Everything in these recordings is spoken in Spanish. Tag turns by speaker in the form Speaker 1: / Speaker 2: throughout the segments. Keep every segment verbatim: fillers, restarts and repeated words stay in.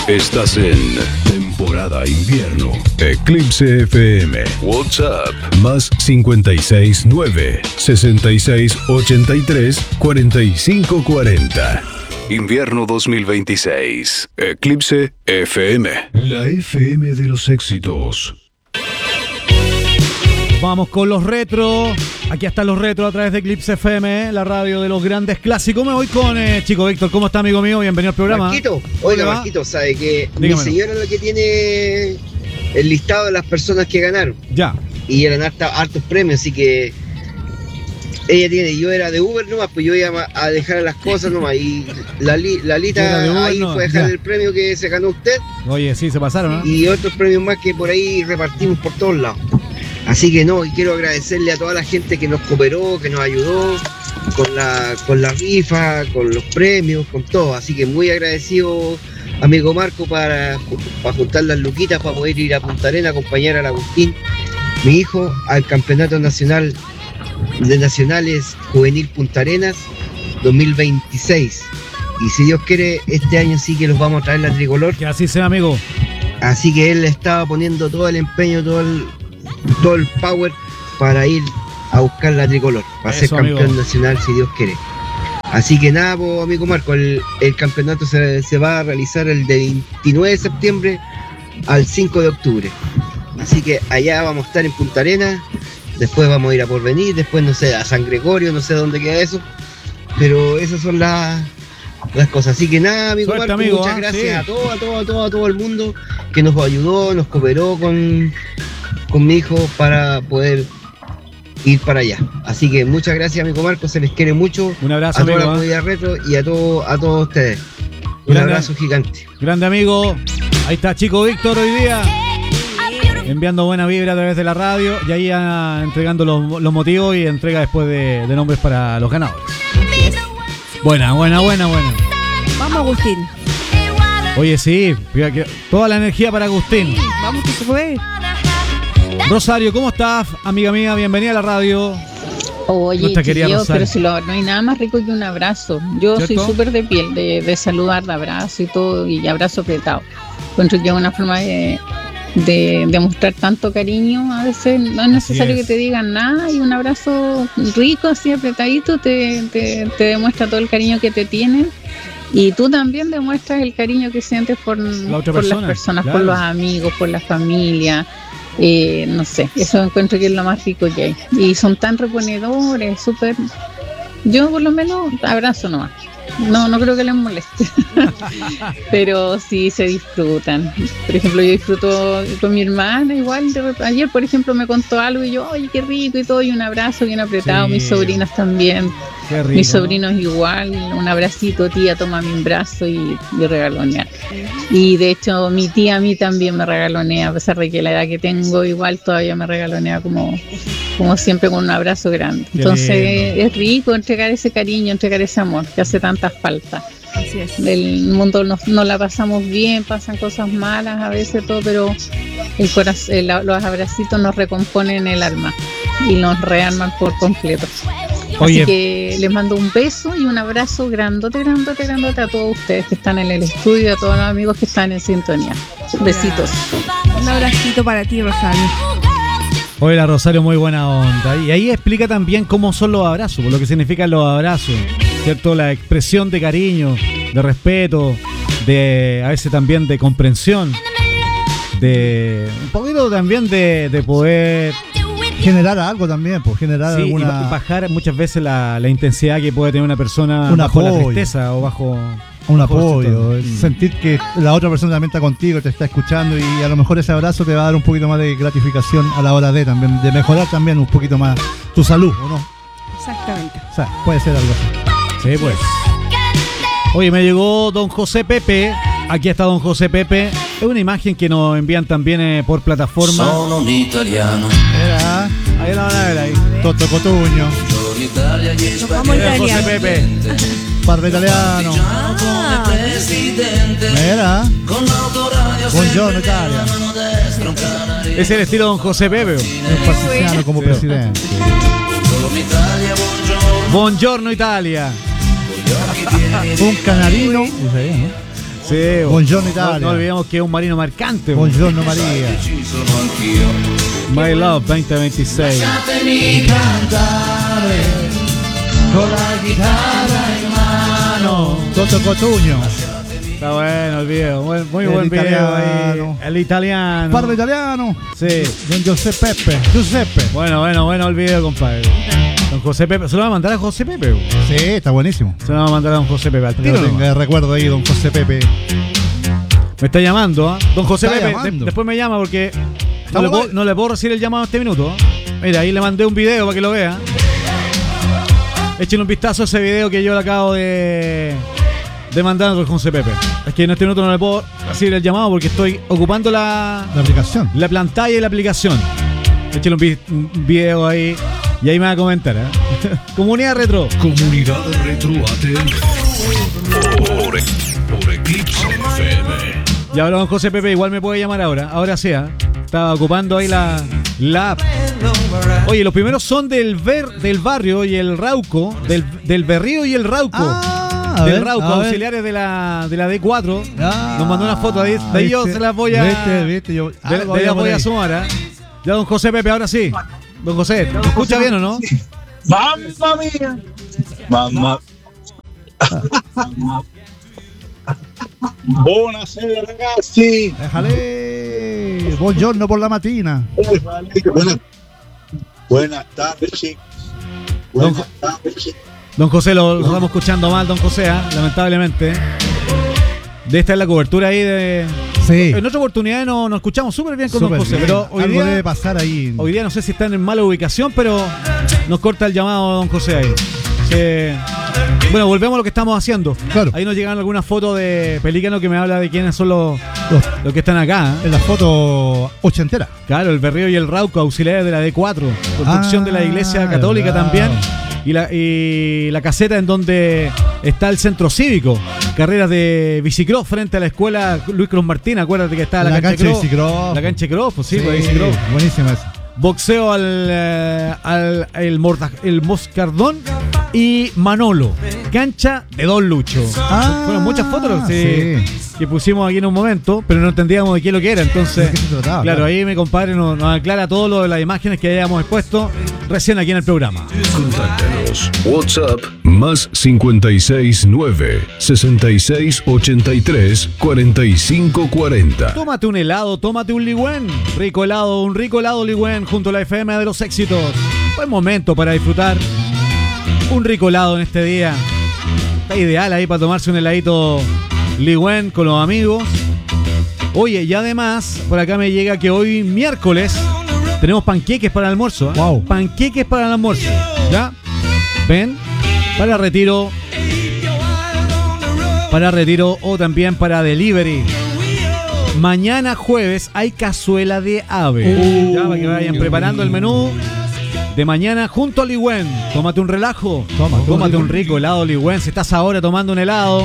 Speaker 1: Estás en temporada invierno. Eclipse F M. WhatsApp más cincuenta y seis nueve, sesenta y seis ochenta y tres, cuarenta y cinco cuarenta. Invierno dos mil veintiséis. Eclipse F M. La F M de los éxitos.
Speaker 2: Vamos con los retro. Aquí están los retro a través de Eclipse F M, la radio de los grandes clásicos. Me voy con eh, Chico Víctor. ¿Cómo está, amigo mío? Bienvenido al programa.
Speaker 3: Marquito, oiga, Marquito, sabe que
Speaker 2: Dígamelo.
Speaker 3: Mi señora es la que tiene el listado de las personas que ganaron.
Speaker 2: Ya.
Speaker 3: Y eran harta, hartos premios, así que ella tiene, yo era de Uber nomás, pues yo iba a dejar las cosas nomás. Y la, li, la lista
Speaker 2: Uber,
Speaker 3: ahí
Speaker 2: no,
Speaker 3: fue a dejar
Speaker 2: ya.
Speaker 3: el premio que se ganó usted.
Speaker 2: Oye, sí, se pasaron, ¿no?
Speaker 3: Y otros premios más que por ahí repartimos por todos lados. Así que no, y quiero agradecerle a toda la gente que nos cooperó, que nos ayudó con la, con la rifa, con los premios, con todo. Así que muy agradecido, amigo Marco, para, para juntar las luquitas, para poder ir a Punta Arenas, acompañar al Agustín, mi hijo, al Campeonato Nacional de Nacionales Juvenil Punta Arenas dos mil veintiséis. Y si Dios quiere, este año sí que los vamos a traer la tricolor.
Speaker 2: Que así sea, amigo.
Speaker 3: Así que él estaba poniendo todo el empeño, todo el, todo el power para ir a buscar la tricolor, para
Speaker 2: Eso,
Speaker 3: ser campeón
Speaker 2: amigo.
Speaker 3: nacional si Dios quiere. Así que nada, pues, amigo Marco, el, el campeonato se, se va a realizar el de veintinueve de septiembre al cinco de octubre. Así que allá vamos a estar en Punta Arenas, después vamos a ir a Porvenir, después no sé, a San Gregorio, no sé dónde queda eso, pero esas son las, las cosas. Así que nada, amigo
Speaker 2: Suerte,
Speaker 3: Marco,
Speaker 2: amigo,
Speaker 3: muchas
Speaker 2: ¿eh?
Speaker 3: gracias
Speaker 2: Sí.
Speaker 3: a todo, a todo, a todo, a todo el mundo que nos ayudó, nos cooperó con, con mi hijo para poder ir para allá. Así que muchas gracias, amigo Marco, se les quiere mucho.
Speaker 2: Un abrazo,
Speaker 3: a toda
Speaker 2: amigo,
Speaker 3: la
Speaker 2: ¿eh?
Speaker 3: comunidad retro y a, todo, a todos ustedes. Un
Speaker 2: Grande.
Speaker 3: abrazo gigante.
Speaker 2: Grande amigo. Ahí está Chico Víctor hoy día. Enviando buena vibra a través de la radio. Y ahí ah, entregando los, los motivos y entrega después de, de nombres para los ganadores. Buena, buena, buena, buena.
Speaker 4: Vamos, Agustín.
Speaker 2: Oye, sí. Mira que- Toda la energía para Agustín.
Speaker 4: Vamos, que se fue.
Speaker 2: Rosario, ¿cómo estás? Amiga mía, bienvenida a la radio.
Speaker 5: Oye,
Speaker 2: Nuestra querida
Speaker 5: chiquillos,
Speaker 2: Rosario.
Speaker 5: pero si lo, no hay nada más rico que un abrazo. Yo soy
Speaker 2: ¿Cierto?
Speaker 5: súper de piel, de, de saludar, de abrazo y todo, y abrazo apretado. Encuentro que es una forma de, de, de mostrar tanto cariño. A veces no es necesario
Speaker 2: es.
Speaker 5: que te digan nada, y un abrazo rico, así apretadito, te, te, te demuestra todo el cariño que te tienen. Y tú también demuestras el cariño que sientes por,
Speaker 2: La otra
Speaker 5: por
Speaker 2: persona,
Speaker 5: las personas,
Speaker 2: claro.
Speaker 5: por los amigos, por la familia. Eh, no sé, eso encuentro que es lo más rico que hay. Y son tan reponedores, súper. Yo por lo menos abrazo nomás. No, no creo que les moleste. Pero sí se disfrutan. Por ejemplo, yo disfruto con mi hermana igual. De rep- ayer, por ejemplo, me contó algo y yo, oye, qué rico y todo, y un abrazo bien apretado.
Speaker 2: Sí.
Speaker 5: Mis sobrinas también.
Speaker 2: Qué rico.
Speaker 5: Mis sobrinos igual, un abracito, tía, toma mi brazo y, y regalonear. Y de hecho mi tía a mí también me regalonea, a pesar de que la edad que tengo igual todavía me regalonea como, como siempre con un abrazo grande.
Speaker 2: Qué
Speaker 5: Entonces
Speaker 2: lindo.
Speaker 5: es rico entregar ese cariño, entregar ese amor que hace tanta falta.
Speaker 4: Así es.
Speaker 5: El mundo no, no la pasamos bien, pasan cosas malas a veces todo, pero el corazón, el- los abracitos nos recomponen el alma y nos rearman por completo.
Speaker 2: Oye.
Speaker 5: Así que les mando un beso y un abrazo grandote, grandote, grandote a todos ustedes que están en el estudio y a todos los amigos que están en sintonía. Besitos.
Speaker 4: Un abracito para ti, Rosario.
Speaker 2: Oye, la Rosario, muy buena onda. Y ahí explica también cómo son los abrazos, por lo que significan los abrazos, ¿cierto? La expresión de cariño, de respeto, de a veces también de comprensión, de un poquito también de, de poder
Speaker 6: Generar algo también, pues generar
Speaker 2: sí, y
Speaker 6: alguna...
Speaker 2: ba- bajar muchas veces la, la intensidad que puede tener una persona
Speaker 6: Un
Speaker 2: bajo la
Speaker 6: apoyo.
Speaker 2: tristeza o bajo
Speaker 6: un
Speaker 2: bajo
Speaker 6: apoyo,
Speaker 2: cierto-
Speaker 6: el
Speaker 2: Mm.
Speaker 6: sentir que la otra persona también está contigo, te está escuchando, y a lo mejor ese abrazo te va a dar un poquito más de gratificación a la hora de también, de mejorar también un poquito más tu salud, ¿o no?
Speaker 4: Exactamente.
Speaker 6: O sea, puede ser algo así.
Speaker 2: Sí, pues. Oye, me llegó don José Pepe. Aquí está don José Pepe. Es una imagen que nos envían también eh, por plataforma.
Speaker 7: Sono un italiano,
Speaker 6: Era
Speaker 2: Ahí la van a ver ahí.
Speaker 6: Toto Cotuño,
Speaker 7: giorno Italia gli
Speaker 4: Nos vamos
Speaker 2: Mira, José
Speaker 4: italiano.
Speaker 2: Pepe.
Speaker 6: Parla Italiano,
Speaker 4: Ah,
Speaker 7: presidente,
Speaker 6: era
Speaker 7: con l'autoradio
Speaker 6: Buongiorno Italia,
Speaker 7: mano destra un canarino,
Speaker 2: Es el estilo de don José Pepe.
Speaker 6: el partigiano como
Speaker 2: Sí.
Speaker 6: presidente.
Speaker 7: buongiorno Italia, buongiorno,
Speaker 2: Buongiorno Italia.
Speaker 7: gli occhi pieni di
Speaker 6: Un canarino, dice ahí, ¿no?
Speaker 2: Sí,
Speaker 6: Buongiorno
Speaker 2: no,
Speaker 6: Italia.
Speaker 2: no olvidemos que es un marino mercante. bo.
Speaker 6: Buongiorno María.
Speaker 7: Ci sono anch'io.
Speaker 2: My Love veinte veintiséis.
Speaker 7: Lasciatemi cantare
Speaker 6: Con la guitarra en mano. Toto Cotuño.
Speaker 2: Está bueno el video, buen- muy
Speaker 6: El
Speaker 2: buen video
Speaker 6: italiano.
Speaker 2: ahí. El italiano.
Speaker 6: Parla italiano.
Speaker 2: Sí.
Speaker 6: Don Giuseppe Pepe. Giuseppe.
Speaker 2: Bueno, bueno, bueno el video, compadre. Don José Pepe. ¿Se lo va a mandar a José Pepe? bo?
Speaker 6: Sí, está buenísimo.
Speaker 2: Se lo va a mandar a don José Pepe. Al
Speaker 6: Yo
Speaker 2: tiro
Speaker 6: tengo
Speaker 2: nomás.
Speaker 6: el recuerdo ahí, don José Pepe.
Speaker 2: Me está llamando, ¿ah? Don José
Speaker 6: Está
Speaker 2: Pepe.
Speaker 6: llamando.
Speaker 2: de- después me llama porque no
Speaker 6: Estamos
Speaker 2: le, puedo,
Speaker 6: mal.
Speaker 2: no le puedo recibir el llamado en este minuto. Mira, ahí le mandé un video para que lo vea. Échenle un vistazo a ese video que yo le acabo de, de mandar a don José Pepe. Es que en este minuto no le puedo recibir el llamado porque estoy ocupando la,
Speaker 6: La aplicación.
Speaker 2: la pantalla y la aplicación. Échale un, vi- un video ahí y ahí me va a comentar, ¿eh? Comunidad Retro.
Speaker 1: Comunidad Retro A T M. Por, por Eclipse F M.
Speaker 2: Y ahora don José Pepe igual me puede llamar ahora. Ahora sí, ¿eh? Estaba ocupando ahí la, la app. Oye, los primeros son del ver, del barrio y el Rauco, del, del Berrío y el Rauco.
Speaker 6: Ah, a
Speaker 2: del
Speaker 6: ver,
Speaker 2: Rauco,
Speaker 6: a ver.
Speaker 2: auxiliares de la, de la D cuatro.
Speaker 6: Ah,
Speaker 2: Nos mandó una foto ahí. De ahí yo
Speaker 6: viste,
Speaker 2: se las voy a.
Speaker 6: Viste, viste, yo.
Speaker 2: De,
Speaker 6: algo
Speaker 2: de
Speaker 6: había
Speaker 2: las
Speaker 6: por
Speaker 2: voy a
Speaker 6: ahí.
Speaker 2: sumar, ¿eh? Ya don José Pepe, ahora sí. Don José, ¿me escucha bien o no?
Speaker 8: Mamma mia! Mamma. Buonasera ragazzi!
Speaker 6: Déjale. Buongiorno por la matina.
Speaker 8: Buenas, buenas tardes, chicos. Buenas tardes, chicos.
Speaker 2: Don José, lo, lo estamos escuchando mal, don José, ¿eh? Lamentablemente. De esta es la cobertura ahí de.
Speaker 6: Sí.
Speaker 2: En otra oportunidad no- nos escuchamos súper bien con don
Speaker 6: Súper
Speaker 2: José,
Speaker 6: bien.
Speaker 2: pero hoy
Speaker 6: Algo debe
Speaker 2: día,
Speaker 6: pasar ahí.
Speaker 2: hoy día no sé si están en mala ubicación, pero nos corta el llamado don José ahí. Se- Bueno, volvemos a lo que estamos haciendo.
Speaker 6: Claro.
Speaker 2: Ahí nos llegaron algunas fotos de Pelícano que me habla de quiénes son los,
Speaker 6: Los-
Speaker 2: los que están acá. ¿eh?
Speaker 6: En la foto ochentera.
Speaker 2: Claro, el Berrío y el Rauco, auxiliares de la D cuatro, construcción
Speaker 6: Ah,
Speaker 2: de la iglesia católica
Speaker 6: verdad.
Speaker 2: también, y la, y la caseta en donde está el centro cívico, carreras de bicicross frente a la escuela Luis Cruz Martín, acuérdate que está la,
Speaker 6: La
Speaker 2: cancha,
Speaker 6: cancha de
Speaker 2: cross,
Speaker 6: bicicross.
Speaker 2: la cancha de cross, pues sí, pues, bicicross.
Speaker 6: Buenísima esa.
Speaker 2: Boxeo al, eh, al el, Morda- el Moscardón y Manolo, cancha de Don Lucho.
Speaker 6: Ah,
Speaker 2: Fueron muchas fotos sí,
Speaker 6: sí.
Speaker 2: que pusimos aquí en un momento, pero no entendíamos de qué es lo que era, entonces
Speaker 6: ¿De qué se trataba?
Speaker 2: claro,
Speaker 6: Claro.
Speaker 2: ahí mi compadre nos, nos aclara todo lo de las imágenes que hayamos expuesto recién aquí en el programa.
Speaker 1: Contáctanos. WhatsApp más cincuenta y seis nueve, sesenta y seis ochenta y tres, cuarenta y cinco cuarenta.
Speaker 2: Tómate un helado, tómate un ligüen. Rico helado, un rico helado ligüen junto a la F M de los éxitos. Buen momento para disfrutar un rico helado en este día. Está ideal ahí para tomarse un heladito ligüen con los amigos. Oye, y además, por acá me llega que hoy miércoles tenemos panqueques para el almuerzo. ¿eh?
Speaker 6: Wow.
Speaker 2: Panqueques para el almuerzo. ¿Ya? ¿Ven? Para retiro. Para retiro o también para delivery. Mañana jueves hay cazuela de ave.
Speaker 6: Uh,
Speaker 2: ya, para que vayan
Speaker 9: qué
Speaker 2: preparando el
Speaker 9: rico.
Speaker 2: menú de mañana junto a Ligüen. Tómate un relajo.
Speaker 6: Toma,
Speaker 2: Tómate
Speaker 6: toma.
Speaker 2: un rico helado Ligüen. Si estás ahora tomando un helado,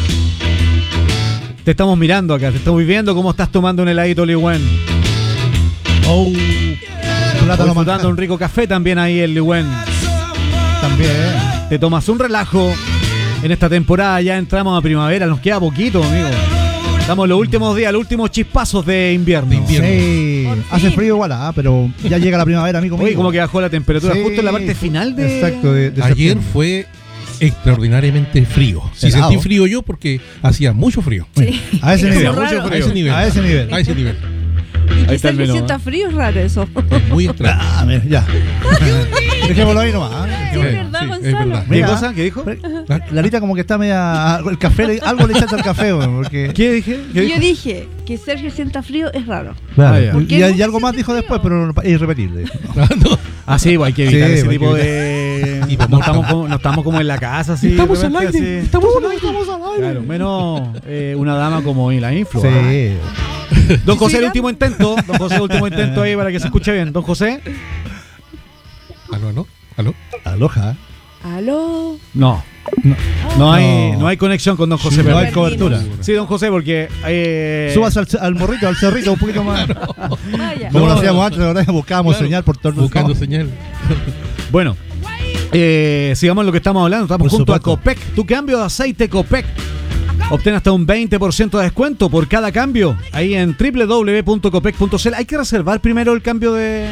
Speaker 2: te estamos mirando acá. Te estamos viendo cómo estás tomando un heladito Ligüen.
Speaker 6: Oh. Plátano
Speaker 2: Disfrutando
Speaker 6: manjar.
Speaker 2: un rico café también ahí en Ligüen.
Speaker 6: También.
Speaker 2: Te tomas un relajo. En esta temporada ya entramos a primavera. Nos queda poquito, amigo. Estamos en los últimos días, los últimos chispazos de invierno.
Speaker 9: De invierno.
Speaker 6: Sí. Hace frío igual, ah, pero ya llega la primavera, amigo mío.
Speaker 2: Oye, como que bajó la temperatura
Speaker 6: Sí.
Speaker 2: justo en la parte final de...
Speaker 6: Exacto, de, de
Speaker 9: Ayer
Speaker 6: septiembre.
Speaker 9: fue extraordinariamente frío. Sí,
Speaker 6: Helado.
Speaker 9: sentí frío yo porque hacía mucho frío.
Speaker 6: A ese
Speaker 4: Es
Speaker 6: nivel.
Speaker 4: como raro.
Speaker 9: A ese nivel.
Speaker 6: A ese nivel.
Speaker 9: A ese nivel.
Speaker 2: Ahí
Speaker 4: Que
Speaker 2: está el
Speaker 4: Sergio
Speaker 2: menú.
Speaker 4: sienta
Speaker 2: ¿eh?
Speaker 4: frío es raro eso.
Speaker 9: Es muy extraño.
Speaker 6: Ah, mira, ya. Dejémoslo ahí nomás. ¿ah?
Speaker 4: Sí,
Speaker 6: Dejémoslo
Speaker 4: es
Speaker 6: ahí.
Speaker 4: verdad,
Speaker 9: Sí, es
Speaker 4: Gonzalo.
Speaker 9: verdad.
Speaker 2: ¿Qué
Speaker 6: Mira.
Speaker 2: cosa? ¿Qué dijo?
Speaker 6: Larita como que está media... El café, le- algo le echaste al café, weón, porque...
Speaker 2: ¿Qué dije? ¿Qué
Speaker 4: Yo
Speaker 2: dijo?
Speaker 4: dije que Sergio sienta frío es raro.
Speaker 6: Claro.
Speaker 2: Ah, ya.
Speaker 4: ¿Por qué
Speaker 6: y,
Speaker 4: no
Speaker 6: y
Speaker 4: se
Speaker 6: algo más
Speaker 4: siente
Speaker 6: dijo
Speaker 4: frío?
Speaker 6: después, pero no- es irrepetible.
Speaker 9: Ah, no.
Speaker 2: Ah, sí, pues hay que evitar
Speaker 6: Sí,
Speaker 2: ese
Speaker 6: pues hay
Speaker 2: tipo
Speaker 6: que
Speaker 2: de...
Speaker 9: Tipo,
Speaker 2: no, estamos como, no estamos como en la casa, así.
Speaker 9: Estamos
Speaker 2: de
Speaker 9: al
Speaker 2: repente,
Speaker 9: aire.
Speaker 2: así.
Speaker 9: Estamos al aire. Estamos al aire.
Speaker 2: Claro, menos eh, una dama como la influ.
Speaker 6: Sí.
Speaker 2: Don José, el
Speaker 4: Sigan.
Speaker 2: último intento. Don José, el último intento ahí para que se escuche bien. Don José.
Speaker 9: Aló, aló, aló.
Speaker 6: Aloja.
Speaker 4: Aló.
Speaker 2: No.
Speaker 6: No.
Speaker 2: No hay,
Speaker 6: No.
Speaker 2: no hay conexión con Don José.
Speaker 6: No
Speaker 2: pero-
Speaker 6: hay cobertura.
Speaker 2: Sí, Don José, porque... Eh,
Speaker 6: Subas al, al morrito, al cerrito un poquito más.
Speaker 4: Vaya.
Speaker 6: Como
Speaker 2: No,
Speaker 6: lo
Speaker 2: no,
Speaker 6: hacíamos
Speaker 2: no.
Speaker 6: antes, la verdad, buscábamos
Speaker 9: Claro.
Speaker 6: señal por todo el
Speaker 9: Buscando
Speaker 6: mundo.
Speaker 9: señal.
Speaker 2: Bueno, eh, sigamos en lo que estamos hablando. Estamos
Speaker 6: Por
Speaker 2: junto a
Speaker 6: supuesto.
Speaker 2: Copec. Tu cambio de aceite Copec. Obtén hasta un veinte por ciento de descuento por cada cambio ahí en doble u doble u doble u punto copec punto c l. Hay que reservar primero el cambio de,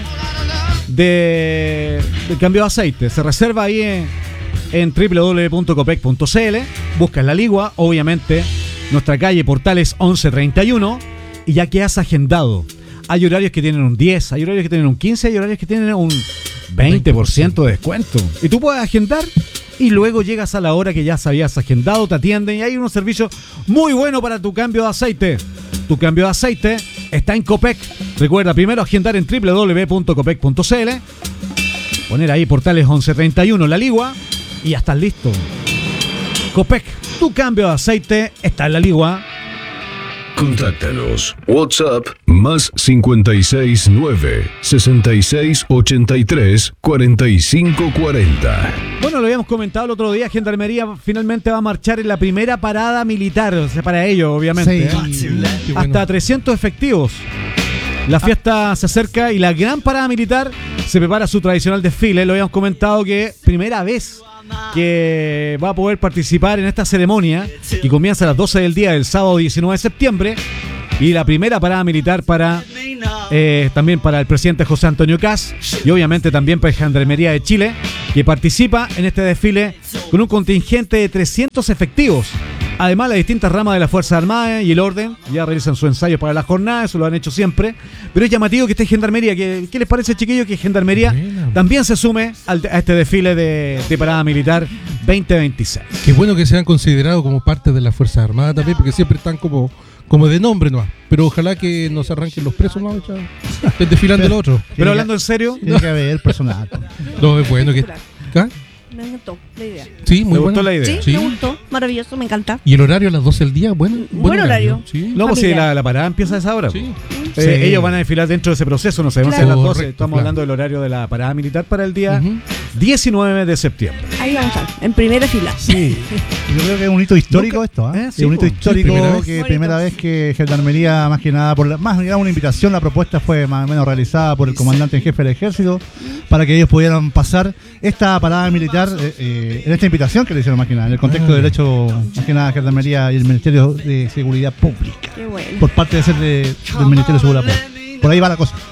Speaker 2: de el cambio de aceite. Se reserva ahí en, en doble u doble u doble u punto copec punto c l. Buscas la Ligua, obviamente, nuestra calle Portales once treinta y uno, y ya quedas agendado. Hay horarios que tienen un diez, hay horarios que tienen un quince, hay horarios que tienen un veinte por ciento de descuento. Y tú puedes agendar y luego llegas a la hora que ya habías agendado, te atienden y hay unos servicios muy buenos para tu cambio de aceite. Tu cambio de aceite está en Copec. Recuerda primero agendar en doble u doble u doble u punto copec punto c l, poner ahí Portales once treinta y uno La Ligua y ya estás listo. Copec, tu cambio de aceite está en La Ligua.
Speaker 1: Contáctanos. WhatsApp más cinco seis nueve, seis seis ocho tres, cuatro cinco cuatro cero.
Speaker 2: Bueno, lo habíamos comentado el otro día, Gendarmería finalmente va a marchar en la primera parada militar, o sea, para ello, obviamente.
Speaker 6: Sí.
Speaker 2: ¿eh?
Speaker 6: Qué bueno.
Speaker 2: Hasta trescientos efectivos. La fiesta se acerca y la gran parada militar se prepara su tradicional desfile. Lo habíamos comentado que primera vez que va a poder participar en esta ceremonia que comienza a las doce del día del sábado diecinueve de septiembre, y la primera parada militar para eh, también para el presidente José Antonio Kast y obviamente también para Gendarmería de Chile, que participa en este desfile con un contingente de trescientos efectivos. Además, las distintas ramas de las Fuerzas Armadas y el orden ya realizan su ensayo para la jornada, eso lo han hecho siempre. Pero es llamativo que esté Gendarmería. ¿Qué, qué les parece, chiquillos, que Gendarmería
Speaker 9: Buena.
Speaker 2: también se sume al, a este desfile de, de parada militar veinte veintiséis?
Speaker 9: Qué bueno que sean considerados como parte de las Fuerzas Armadas también, porque siempre están como, como de nombre nomás. Pero ojalá que no se arranquen los presos, ¿no? Ya, estén desfilando el otro.
Speaker 2: Pero hablando en serio,
Speaker 6: Tiene que haber personal.
Speaker 9: No, es bueno que... ¿Ah?
Speaker 4: Me gustó la idea.
Speaker 9: Sí, muy
Speaker 2: ¿le gustó
Speaker 9: bueno.
Speaker 2: la idea?
Speaker 4: Sí, me gustó. Maravilloso, me encanta.
Speaker 9: ¿Y el horario a las doce del día? Bueno,
Speaker 4: Buen horario.
Speaker 9: Sí.
Speaker 2: No, pues si
Speaker 4: Familiar.
Speaker 2: la, la parada empieza a esa hora.
Speaker 9: Sí.
Speaker 2: Eh,
Speaker 6: Sí.
Speaker 2: Ellos van a desfilar dentro de ese proceso, no sabemos si
Speaker 4: Claro.
Speaker 2: a las doce.
Speaker 9: Correcto,
Speaker 2: Estamos
Speaker 9: claro.
Speaker 2: hablando del horario de la parada militar para el día
Speaker 9: Ujú.
Speaker 2: diecinueve de septiembre.
Speaker 4: Ahí vamos a estar, en primera fila.
Speaker 6: Sí, yo creo que es un hito histórico
Speaker 2: Nunca-
Speaker 6: esto, ¿eh?
Speaker 2: ¿eh?
Speaker 6: Es
Speaker 2: Sí,
Speaker 6: un hito
Speaker 2: po.
Speaker 6: histórico
Speaker 9: Sí, primera vez.
Speaker 6: que
Speaker 4: Bonito.
Speaker 6: primera vez que Gendarmería, más que nada, por la, más que nada una invitación, la propuesta fue más o menos realizada por el comandante en jefe del ejército para que ellos pudieran pasar esta parada militar eh, eh, en esta invitación que le hicieron más que nada, en el contexto
Speaker 9: Ah.
Speaker 6: del hecho, más que nada, Gendarmería y el Ministerio de Seguridad Pública,
Speaker 4: Qué bueno.
Speaker 6: por parte de ser de- del Ministerio de Seguridad Pública. Por ahí va la cosa.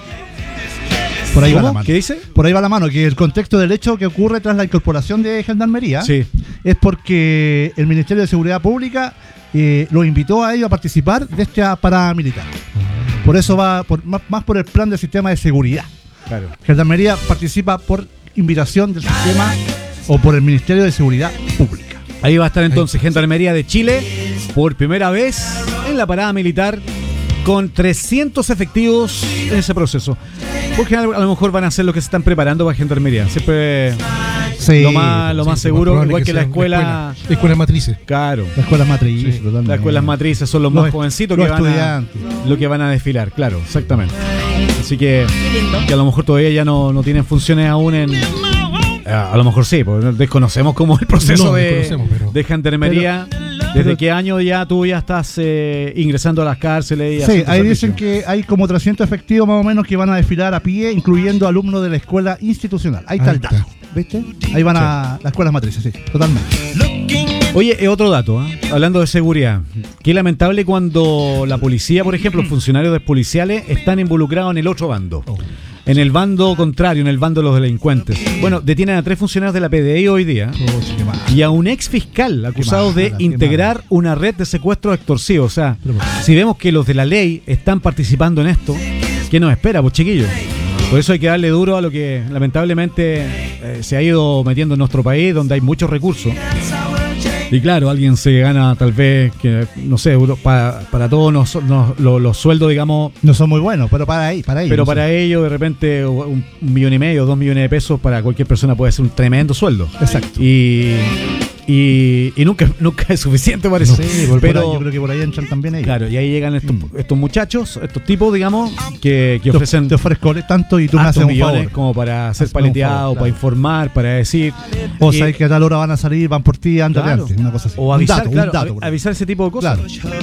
Speaker 6: Por ahí va la
Speaker 2: ¿Cómo?
Speaker 6: mano.
Speaker 2: ¿Qué dice?
Speaker 6: Por ahí va la mano, que el contexto del hecho que ocurre tras la incorporación de Gendarmería
Speaker 2: Sí.
Speaker 6: es porque el Ministerio de Seguridad Pública eh, los invitó a ellos a participar de esta parada militar. Por eso va por, más, más por el plan del sistema de seguridad.
Speaker 2: Claro.
Speaker 6: Gendarmería participa por invitación del sistema o por el Ministerio de Seguridad Pública.
Speaker 2: Ahí va a estar entonces Gendarmería de Chile por primera vez en la parada militar con trescientos efectivos en ese proceso. Porque a lo mejor van a hacer lo que se están preparando para Gendarmería. Siempre
Speaker 6: Sí,
Speaker 2: lo más, lo
Speaker 9: Sí,
Speaker 2: más
Speaker 9: sí,
Speaker 2: seguro,
Speaker 9: probable
Speaker 2: igual que, la
Speaker 9: sea
Speaker 2: escuela.
Speaker 9: escuela, escuela matrices.
Speaker 2: Claro.
Speaker 6: la escuela matriz.
Speaker 9: Sí,
Speaker 6: totalmente.
Speaker 2: Las escuelas matrices son los,
Speaker 6: Los
Speaker 2: más
Speaker 6: est-
Speaker 2: jovencitos
Speaker 6: los
Speaker 2: que van a,
Speaker 6: estudiantes.
Speaker 2: lo que van a desfilar, claro, exactamente. Así que,
Speaker 4: Qué lindo.
Speaker 2: que a lo mejor todavía ya no, no tienen funciones aún en... A, a lo mejor sí, porque desconocemos cómo es el proceso
Speaker 9: No,
Speaker 2: de,
Speaker 9: desconocemos, pero-
Speaker 2: de Gendarmería. ¿Desde
Speaker 6: pero-
Speaker 2: qué año ya tú ya estás eh, ingresando a las cárceles? Y
Speaker 6: Sí,
Speaker 2: haciendo
Speaker 6: ahí
Speaker 2: servicio?
Speaker 6: dicen que hay como trescientos efectivos más o menos que van a desfilar a pie, incluyendo alumnos de la escuela institucional. Ahí está
Speaker 9: Ahí
Speaker 6: el dato,
Speaker 9: está.
Speaker 6: ¿viste? Ahí van a las escuelas matrices, sí, totalmente.
Speaker 2: Oye, eh, otro dato, ¿eh? Hablando de seguridad. Qué lamentable cuando la policía, por ejemplo, funcionarios policiales están involucrados en el otro bando.
Speaker 9: Oh.
Speaker 2: En el bando contrario, en el bando de los delincuentes. Bueno, detienen a tres funcionarios de la P D I hoy día
Speaker 6: Pucha, qué mal.
Speaker 2: y a un ex fiscal acusado
Speaker 6: Qué
Speaker 2: de
Speaker 6: mala, qué
Speaker 2: integrar una red de secuestros extorsivos. O sea,
Speaker 6: Pero,
Speaker 2: si vemos que los de la ley están participando en esto, ¿qué nos espera, pues, chiquillos? Por eso hay que darle duro a lo que lamentablemente eh, se ha ido metiendo en nuestro país, donde hay muchos recursos. Y claro, alguien se gana tal vez, que no sé, euro- para, para todos nos- nos- lo- los sueldos, digamos,
Speaker 6: No son muy buenos, pero para ahí, para ellos.
Speaker 2: pero
Speaker 6: no
Speaker 2: para
Speaker 6: sé.
Speaker 2: ellos de repente un, un millón y medio, dos millones de pesos para cualquier persona puede ser un tremendo sueldo.
Speaker 6: Exacto.
Speaker 2: Y, y, y nunca, nunca es suficiente, parece.
Speaker 6: Sí, por- por
Speaker 2: pero
Speaker 6: ahí, yo creo que por ahí entran también ellos.
Speaker 2: claro, y ahí llegan estos,
Speaker 6: Mm.
Speaker 2: estos muchachos, estos tipos, digamos, que, que
Speaker 6: Te-
Speaker 2: ofrecen
Speaker 6: te ofrezco tanto y tú me
Speaker 2: hartos
Speaker 6: haces un
Speaker 2: millones
Speaker 6: favor.
Speaker 2: como para ser
Speaker 6: Hazme un
Speaker 2: paleteado,
Speaker 6: favor,
Speaker 2: para
Speaker 6: claro.
Speaker 2: informar, para decir.
Speaker 6: O
Speaker 2: y-
Speaker 6: sabes que a tal hora van a salir, van por ti, ándate
Speaker 2: Claro.
Speaker 6: antes, una cosa así.
Speaker 2: O avisar,
Speaker 6: un dato,
Speaker 2: claro,
Speaker 6: un dato.
Speaker 2: avi-
Speaker 6: por
Speaker 2: avisar ese tipo de cosas.
Speaker 6: Claro.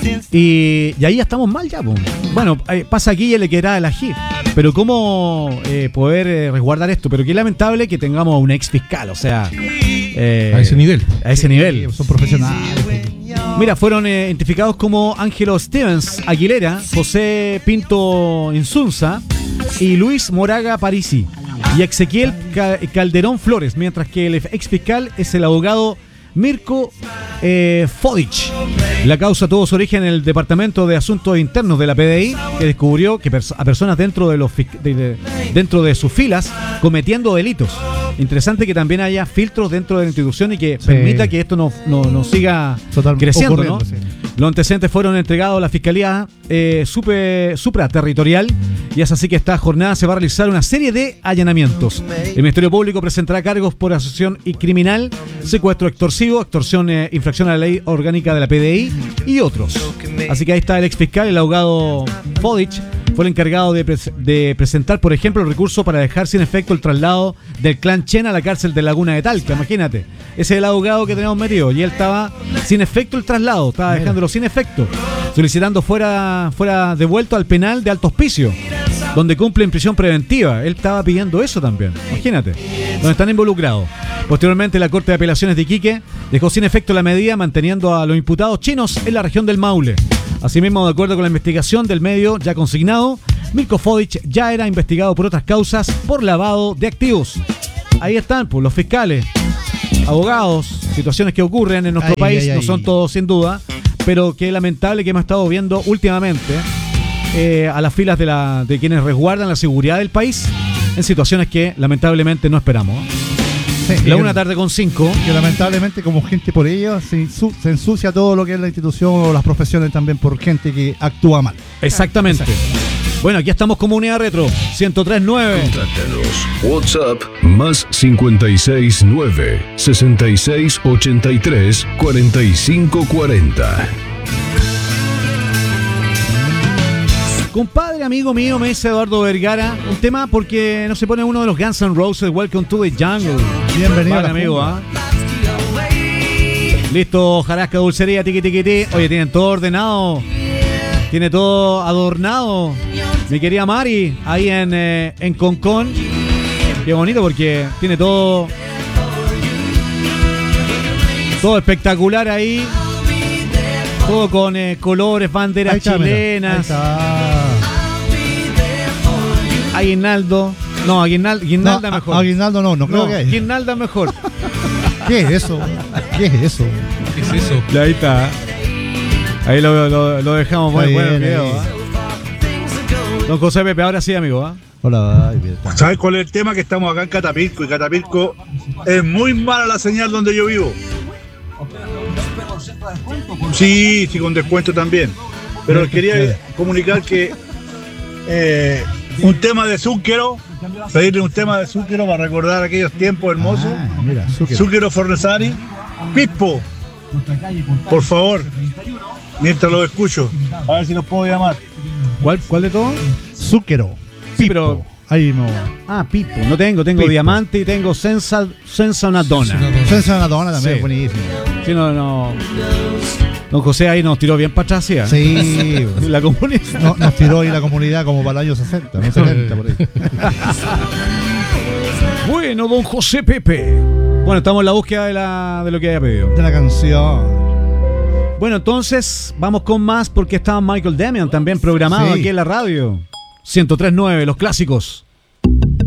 Speaker 2: Y, y ahí ya estamos mal ya, po. Bueno, eh, pasa aquí y le queda el ají. Pero cómo eh, poder eh, resguardar esto. Pero qué lamentable que tengamos a un ex fiscal, o sea, eh,
Speaker 9: A ese nivel.
Speaker 2: A ese
Speaker 6: Sí,
Speaker 2: nivel.
Speaker 6: Son profesionales.
Speaker 2: Mira, fueron eh, identificados como Ángelo Stevens Aguilera, José Pinto Insunza y Luis Moraga Parisi y Ezequiel Ca- Calderón Flores, mientras que el ex fiscal es el abogado Mirko eh, Fodic. La causa tuvo su origen en el Departamento de Asuntos Internos de la P D I, que descubrió que pers- a personas dentro de, los fic- de, de- dentro de sus filas cometiendo delitos. Interesante que también haya filtros dentro de la institución y que
Speaker 6: Sí.
Speaker 2: permita que esto no, no, no siga
Speaker 6: Total-
Speaker 2: creciendo, ¿no?
Speaker 6: ocurriendo, sí.
Speaker 2: Los antecedentes fueron entregados a la Fiscalía eh, super, supraterritorial y es así que esta jornada se va a realizar una serie de allanamientos. El Ministerio Público presentará cargos por asociación y criminal, secuestro extorsivo, extorsión, eh, infracción a la ley orgánica de la P D I y otros. Así que ahí está el ex fiscal, el abogado Fodic, fue el encargado de, pres- de presentar, por ejemplo, el recurso para dejar sin efecto el traslado del clan Chen a la cárcel de Laguna de Talca. Imagínate, ese es el abogado que tenemos metido y él estaba sin efecto el traslado, estaba dejándolo sin efecto, solicitando fuera, fuera devuelto al penal de Alto Hospicio, donde cumple en prisión preventiva. Él estaba pidiendo eso también, imagínate, donde están involucrados. Posteriormente, la Corte de Apelaciones de Iquique dejó sin efecto la medida, manteniendo a los imputados chinos en la región del Maule. Asimismo, de acuerdo con la investigación del medio ya consignado, Mirko Fodic ya era investigado por otras causas por lavado de activos. Ahí están, pues, los fiscales, abogados, situaciones que ocurren en nuestro
Speaker 6: Ay,
Speaker 2: país,
Speaker 6: ay,
Speaker 2: no
Speaker 6: ay.
Speaker 2: son todos sin duda, pero qué lamentable que hemos estado viendo últimamente eh, a las filas de, la, de quienes resguardan la seguridad del país en situaciones que lamentablemente no esperamos.
Speaker 6: Sí,
Speaker 2: La
Speaker 6: y
Speaker 2: una
Speaker 6: que-
Speaker 2: tarde con cinco.
Speaker 6: Que lamentablemente, como gente por ello, se, insu- se ensucia todo lo que es la institución o las profesiones también por gente que actúa mal.
Speaker 2: Exactamente. Bueno, aquí estamos Comunidad Retro, ciento tres punto nueve.
Speaker 1: Contáctanos. WhatsApp más cincuenta y seis nueve, sesenta y seis ochenta y tres, cuarenta y cinco cuarenta.
Speaker 2: Compadre, amigo mío, me dice Eduardo Vergara, un tema porque no se pone uno de los Guns N' Roses, Welcome to the Jungle.
Speaker 6: Bienvenido
Speaker 2: Vale,
Speaker 6: a la
Speaker 2: amigo,
Speaker 6: jungla.
Speaker 2: ¿ah? Listo, jarasca, dulcería, tiqui, tiqui, tiqui. Oye, tienen todo ordenado, tiene todo adornado. Mi querida Mari, ahí en, eh, en Concón. Qué bonito porque tiene todo, todo espectacular ahí. Todo con eh, colores, banderas
Speaker 6: Ahí está, mira.
Speaker 2: chilenas.
Speaker 6: Ahí está.
Speaker 2: Aguinaldo. No, Aguinaldo, Aguinalda
Speaker 6: No, a-
Speaker 2: mejor.
Speaker 6: Aguinaldo no, no creo
Speaker 2: No,
Speaker 6: que hay.
Speaker 2: Aguinalda mejor.
Speaker 6: ¿Qué es eso? ¿Qué es eso?
Speaker 9: ¿Qué es eso?
Speaker 2: Y ahí está. Ahí lo, lo, lo dejamos muy
Speaker 6: Está
Speaker 2: bueno el
Speaker 6: bien,
Speaker 2: video.
Speaker 6: ahí.
Speaker 2: ¿ah? Don José Pepe, ahora sí, amigo. ¿ah?
Speaker 6: Hola, ay, bien.
Speaker 8: ¿Sabes cuál es el tema? Que estamos acá en Catapilco y Catapilco es muy mala la señal donde yo vivo. Sí, sí, con descuento también. Pero les quería comunicar que eh, un tema de Zúquero, pedirle un tema de Zúquero para recordar aquellos tiempos hermosos.
Speaker 6: Ah, mira, Zúquero.
Speaker 8: Zúquero Fornesari, Pispo, por favor, mientras lo escucho, a ver si los puedo llamar.
Speaker 2: ¿Cuál, ¿Cuál de todo?
Speaker 6: Zúquero.
Speaker 2: Sí, pero.
Speaker 6: Ahí no.
Speaker 2: Ah, Pipo. No tengo, tengo
Speaker 6: Pipo.
Speaker 2: Diamante y tengo Sensa, Sensa una dona.
Speaker 6: Sensa una dona también,
Speaker 2: Sí.
Speaker 6: buenísimo.
Speaker 2: Sí, no, no. Don José ahí nos tiró bien para atrás, ¿sí? ¿ah?
Speaker 6: Sí.
Speaker 2: La comunidad.
Speaker 6: No, nos tiró ahí la comunidad como para el año sesenta, no setenta por ahí.
Speaker 2: Bueno, don José Pepe. Bueno, estamos en la búsqueda de, la, de lo que haya pedido.
Speaker 6: De la canción.
Speaker 2: Bueno, entonces vamos con más porque estaba Michael Damian también programado
Speaker 6: Sí.
Speaker 2: aquí en la radio. ciento tres punto nueve, los clásicos.